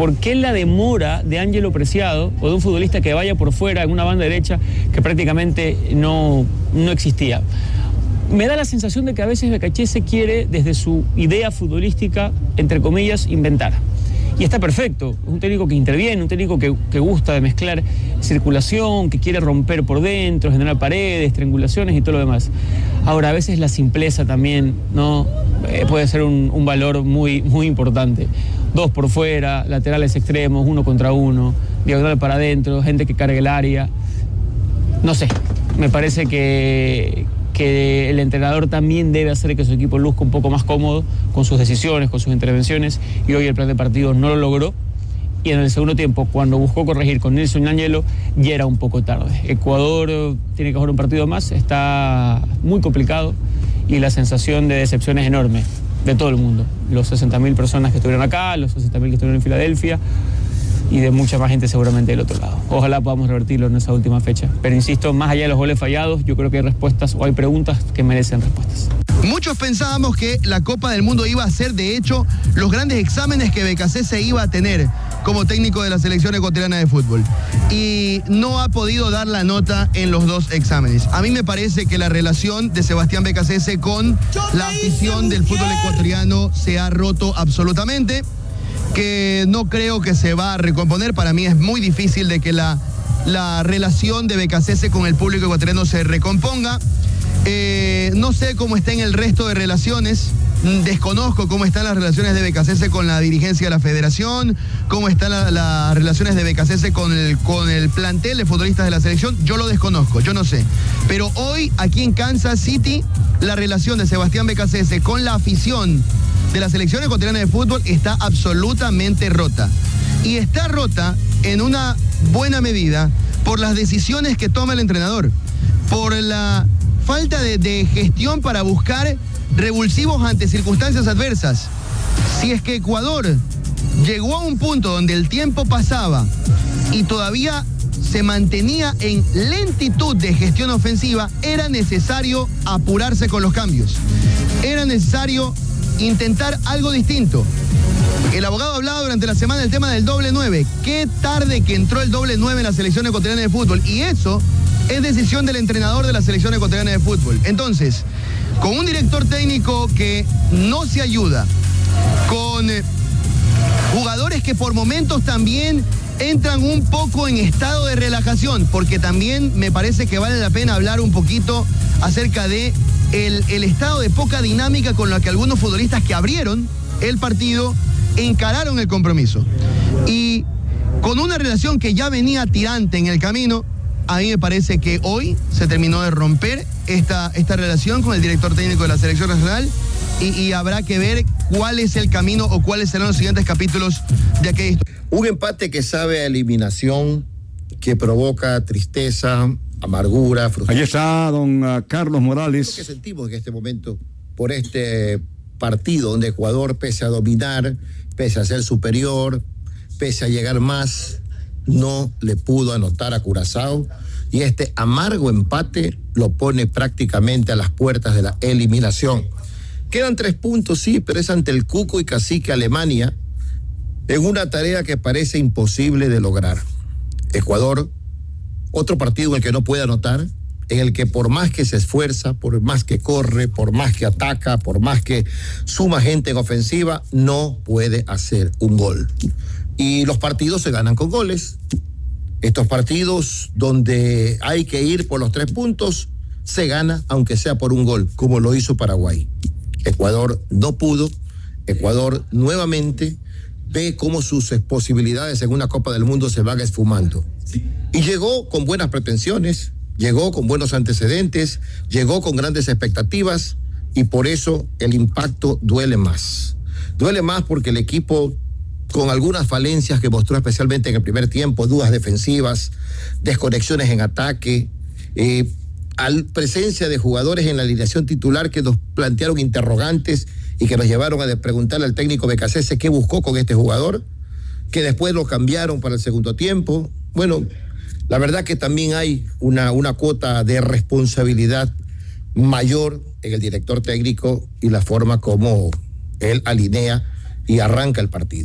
¿por qué la demora de Ángelo Preciado o de un futbolista que vaya por fuera en una banda derecha que prácticamente no existía? Me da la sensación de que a veces Becachese quiere, desde su idea futbolística, entre comillas, inventar. Y está perfecto, es un técnico que interviene, un técnico que gusta de mezclar circulación, que quiere romper por dentro, generar paredes, triangulaciones y todo lo demás. Ahora, a veces la simpleza también, ¿no? Puede ser un valor muy, muy importante. 2 por fuera, laterales extremos, 1 contra 1, diagonal para adentro, gente que cargue el área. No sé, me parece que el entrenador también debe hacer que su equipo luzca un poco más cómodo con sus decisiones, con sus intervenciones, y hoy el plan de partido no lo logró, y en el segundo tiempo, cuando buscó corregir con Nilson Ángelo, ya era un poco tarde. Ecuador tiene que jugar un partido más, está muy complicado, y la sensación de decepción es enorme, de todo el mundo. Los 60.000 personas que estuvieron acá, los 60.000 que estuvieron en Filadelfia, y de mucha más gente seguramente del otro lado. Ojalá podamos revertirlo en esa última fecha. Pero insisto, más allá de los goles fallados, yo creo que hay respuestas o hay preguntas que merecen respuestas. Muchos pensábamos que la Copa del Mundo iba a ser, de hecho, los grandes exámenes que Becachese iba a tener como técnico de la selección ecuatoriana de fútbol. Y no ha podido dar la nota en los 2 exámenes. A mí me parece que la relación de Sebastián Becachese con la afición del fútbol ecuatoriano se ha roto absolutamente, que no creo que se va a recomponer. Para mí es muy difícil de que la relación de Becachese con el público ecuatoriano se recomponga. No sé cómo está en el resto de relaciones, desconozco cómo están las relaciones de Becachese con la dirigencia de la federación, cómo están las relaciones de Becachese con el plantel de futbolistas de la selección, yo lo desconozco, yo no sé. Pero hoy, aquí en Kansas City, la relación de Sebastián Becachese con la afición de la selección ecuatoriana de fútbol está absolutamente rota. Y está rota en una buena medida por las decisiones que toma el entrenador, por la falta de gestión para buscar revulsivos ante circunstancias adversas. Si es que Ecuador llegó a un punto donde el tiempo pasaba y todavía se mantenía en lentitud de gestión ofensiva, era necesario apurarse con los cambios. Era necesario intentar algo distinto. El abogado hablaba durante la semana del tema del doble 9. Qué tarde que entró el doble 9 en la selección ecuatoriana de fútbol. Y eso es decisión del entrenador de la selección ecuatoriana de fútbol. Entonces, con un director técnico que no se ayuda, con jugadores que por momentos también entran un poco en estado de relajación, porque también me parece que vale la pena hablar un poquito acerca de el estado de poca dinámica con la que algunos futbolistas que abrieron el partido encararon el compromiso. Y con una relación que ya venía tirante en el camino, a mí me parece que hoy se terminó de romper esta relación con el director técnico de la selección nacional, y habrá que ver cuál es el camino o cuáles serán los siguientes capítulos de aquella historia. Un empate que sabe a eliminación, que provoca tristeza, amargura, frustración. Ahí está don Carlos Morales. Lo que sentimos en este momento por este partido donde Ecuador, pese a dominar, pese a ser superior, pese a llegar más, no le pudo anotar a Curazao, y este amargo empate lo pone prácticamente a las puertas de la eliminación. Quedan 3 puntos, sí, pero es ante el Cuco y Cacique Alemania, en una tarea que parece imposible de lograr. Ecuador, otro partido en el que no puede anotar, en el que por más que se esfuerza, por más que corre, por más que ataca, por más que suma gente en ofensiva, no puede hacer un gol. Y los partidos se ganan con goles. Estos partidos donde hay que ir por los 3 puntos, se gana aunque sea por un gol, como lo hizo Paraguay. Ecuador no pudo. Ecuador nuevamente ve cómo sus posibilidades en una Copa del Mundo se van esfumando. Y llegó con buenas pretensiones, llegó con buenos antecedentes, llegó con grandes expectativas, y por eso el impacto duele más. Duele más porque el equipo, con algunas falencias que mostró especialmente en el primer tiempo, dudas defensivas, desconexiones en ataque, presencia de jugadores en la alineación titular que nos plantearon interrogantes y que nos llevaron a preguntarle al técnico Becachese qué buscó con este jugador, que después lo cambiaron para el segundo tiempo. Bueno, la verdad que también hay una cuota de responsabilidad mayor en el director técnico y la forma como él alinea y arranca el partido.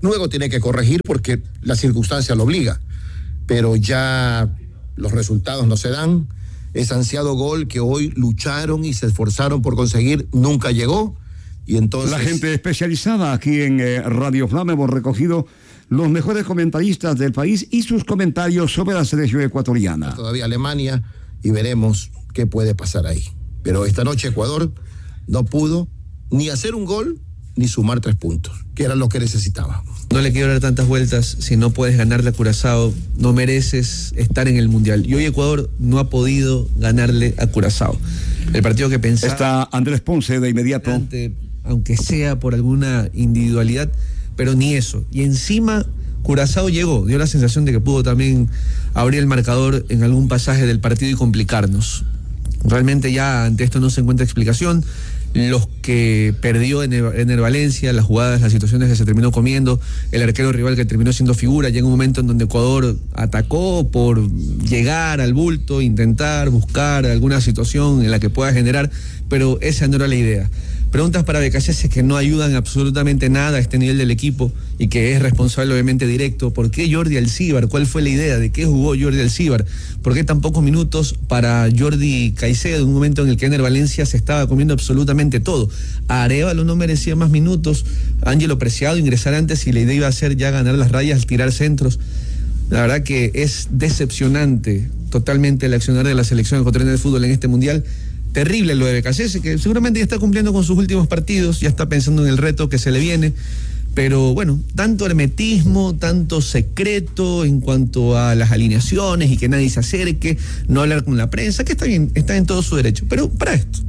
Luego tiene que corregir porque la circunstancia lo obliga, pero ya los resultados no se dan. Ese ansiado gol que hoy lucharon y se esforzaron por conseguir nunca llegó, y entonces... La gente especializada aquí en Radio Flam hemos recogido los mejores comentaristas del país y sus comentarios sobre la selección ecuatoriana. Todavía Alemania, y veremos qué puede pasar ahí. Pero esta noche Ecuador no pudo ni hacer un gol ni sumar 3 puntos, que era lo que necesitaba. No le quiero dar tantas vueltas. Si no puedes ganarle a Curazao, no mereces estar en el Mundial. Y hoy Ecuador no ha podido ganarle a Curazao. El partido que pensaba... Está Andrés Ponce de inmediato. Aunque sea por alguna individualidad, pero ni eso. Y encima Curazao llegó, dio la sensación de que pudo también abrir el marcador en algún pasaje del partido y complicarnos. Realmente ya ante esto no se encuentra explicación. Los que perdió Ener Valencia, las jugadas, las situaciones que se terminó comiendo, el arquero rival que terminó siendo figura, llega un momento en donde Ecuador atacó por llegar al bulto, intentar buscar alguna situación en la que pueda generar, pero esa no era la idea. Preguntas para Becasese que no ayudan absolutamente nada a este nivel del equipo y que es responsable obviamente directo. ¿Por qué Jordi Alcíbar? ¿Cuál fue la idea? ¿De qué jugó Jordi Alcíbar? ¿Por qué tan pocos minutos para Jordi Caicedo en un momento en el que Ener Valencia se estaba comiendo absolutamente todo? Arévalo no merecía más minutos, Ángelo Preciado ingresar antes y la idea iba a ser ya ganar las rayas, tirar centros. La verdad que es decepcionante totalmente el accionar de la selección ecuatoriana de fútbol en este mundial. Terrible lo de Becasese, que seguramente ya está cumpliendo con sus últimos partidos, ya está pensando en el reto que se le viene, pero bueno, tanto hermetismo, tanto secreto en cuanto a las alineaciones y que nadie se acerque, no hablar con la prensa, que está bien, está en todo su derecho, pero para esto,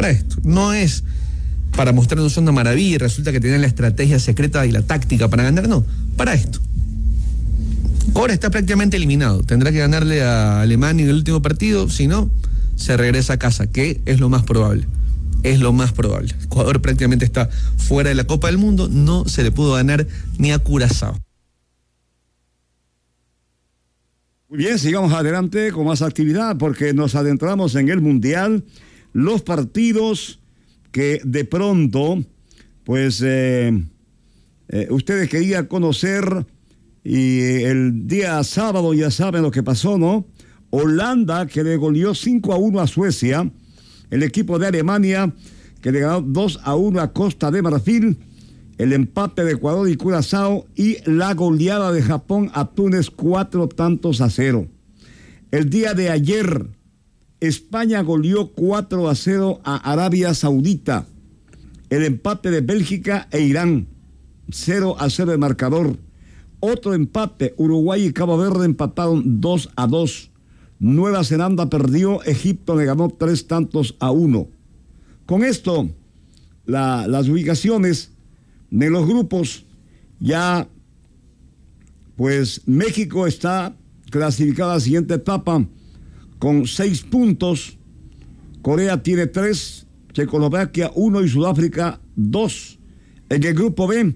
no es para mostrarnos una maravilla y resulta que tienen la estrategia secreta y la táctica para ganar, no, para esto. Ahora está prácticamente eliminado, tendrá que ganarle a Alemania en el último partido, si no... se regresa a casa, que es lo más probable. Ecuador prácticamente está fuera de la Copa del Mundo, no se le pudo ganar ni a Curazao. Muy bien, sigamos adelante con más actividad porque nos adentramos en el Mundial. Los partidos que de pronto, pues, ustedes querían conocer y el día sábado ya saben lo que pasó, ¿no? Holanda, que le goleó 5-1 a Suecia. El equipo de Alemania, que le ganó 2-1 a Costa de Marfil. El empate de Ecuador y Curazao. Y la goleada de Japón a Túnez, 4-0. El día de ayer, España goleó 4-0 a Arabia Saudita. El empate de Bélgica e Irán, 0-0 el marcador. Otro empate, Uruguay y Cabo Verde empataron 2-2. Nueva Zelanda perdió, Egipto le ganó 3-1. Con esto, las ubicaciones de los grupos, ya, pues México está clasificada a la siguiente etapa con 6 puntos, Corea tiene 3, Checoslovaquia 1 y Sudáfrica 2. En el grupo B,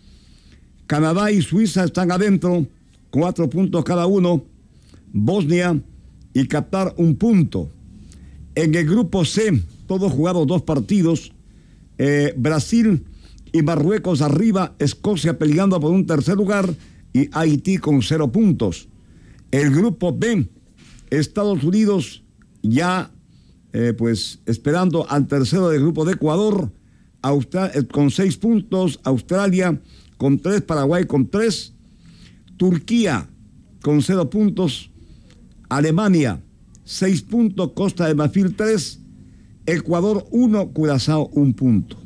Canadá y Suiza están adentro, 4 puntos cada uno, Bosnia y Qatar 1 punto. En el grupo C, todos jugados 2 partidos, Brasil y Marruecos arriba, Escocia peleando por un tercer lugar y Haití con 0 puntos. El grupo B, Estados Unidos ya pues esperando al tercero del grupo de Ecuador, con 6 puntos, Australia con 3, Paraguay con 3, Turquía con 0 puntos, Alemania 6 puntos, Costa de Marfil 3, Ecuador 1, Curazao 1 punto.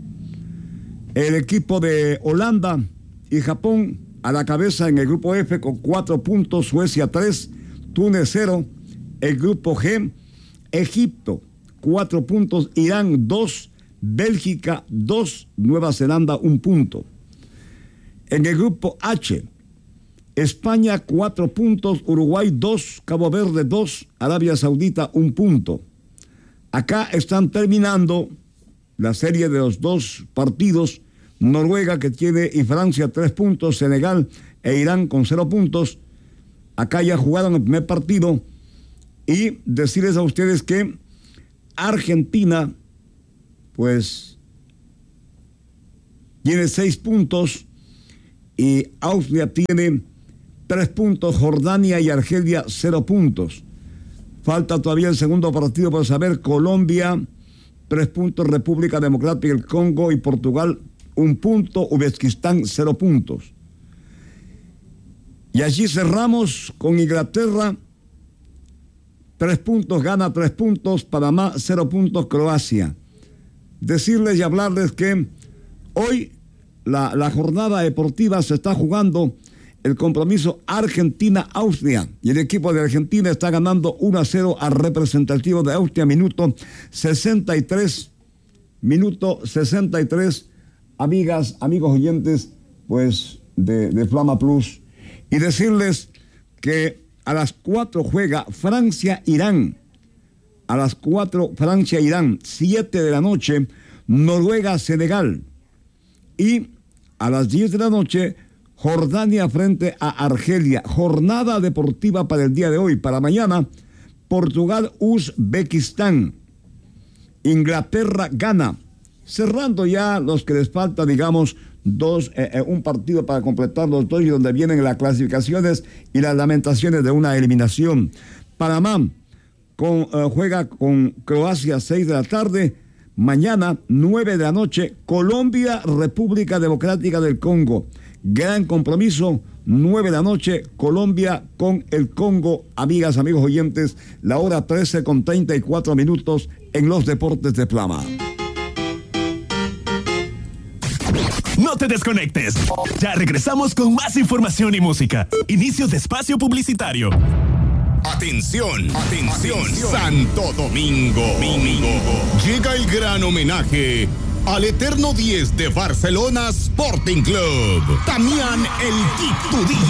El equipo de Holanda y Japón a la cabeza en el grupo F con 4 puntos, Suecia 3, Túnez 0. El grupo G, Egipto 4 puntos, Irán 2, Bélgica 2, Nueva Zelanda 1 punto. En el grupo H, España 4 puntos, Uruguay 2, Cabo Verde 2, Arabia Saudita 1 punto. Acá están terminando la serie de los 2 partidos, Noruega que tiene y Francia 3 puntos, Senegal e Irán con 0 puntos. Acá ya jugaron el primer partido y decirles a ustedes que Argentina pues tiene 6 puntos y Austria tiene 3 puntos, Jordania y Argelia 0 puntos. Falta todavía el segundo partido por saber. Colombia 3 puntos, República Democrática del Congo y Portugal 1 punto, Uzbekistán 0 puntos. Y allí cerramos con Inglaterra 3 puntos, Ghana 3 puntos, Panamá 0 puntos, Croacia. Decirles y hablarles que hoy la jornada deportiva se está jugando el compromiso Argentina-Austria y el equipo de Argentina está ganando 1-0 al representativo de Austria, minuto 63, amigas, amigos oyentes, pues de Flama Plus, y decirles que a las 4 juega Francia-Irán, a las 4 Francia-Irán, 7 de la noche, Noruega-Senegal, y a las 10 de la noche, Jordania frente a Argelia. Jornada deportiva para el día de hoy. Para mañana, Portugal-Uzbekistán, Inglaterra-Ghana. Cerrando ya los que les falta, digamos, un partido para completar los 2 y donde vienen las clasificaciones y las lamentaciones de una eliminación. Panamá juega con Croacia 6 de la tarde. Mañana, 9 de la noche, Colombia, República Democrática del Congo. Gran compromiso, 9 de la noche, Colombia con el Congo. Amigas, amigos oyentes, la hora 13:34 en los deportes de Flama. No te desconectes. Ya regresamos con más información y música. Inicio de espacio publicitario. Atención, atención, Santo Domingo. Llega el gran homenaje al eterno 10 de Barcelona Sporting Club, Damián El Tic Tudí.